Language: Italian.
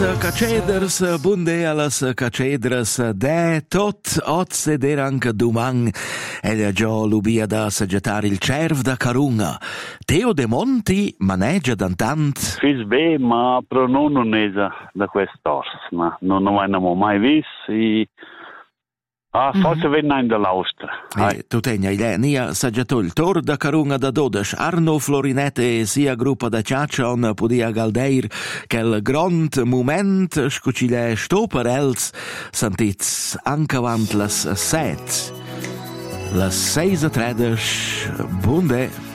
Caceders, bunde alas cacedras, de tot ot seder anche dumang, ella già lubia da saggettare il cerv da Carunga. Teo de Monti maneggia d'antant. Fis be, ma però non un'esa da quest'ors, ma non abbiamo mai visto. Forse venne dall'Austria. Tu tegna nia saggiato il tor da Carunga da Dodes, Arno Florinete sia gruppa da Ciaccion podia galdeir che il grand moment scucile stoper els sentits anche avant las 7. Las 6:13 bunde.